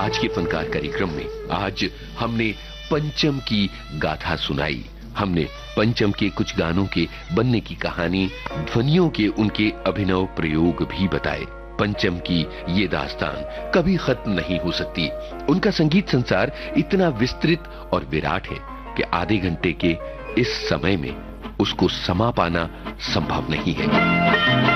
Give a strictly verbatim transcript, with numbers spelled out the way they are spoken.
आज के फनकार कार्यक्रम में आज हमने पंचम की गाथा सुनाई। हमने पंचम के कुछ गानों के बनने की कहानी, ध्वनियों के उनके अभिनव प्रयोग भी बताए। पंचम की ये दास्तान कभी खत्म नहीं हो सकती। उनका संगीत संसार इतना विस्तृत और विराट है कि आधे घंटे के इस समय में उसको समा पाना संभव नहीं है।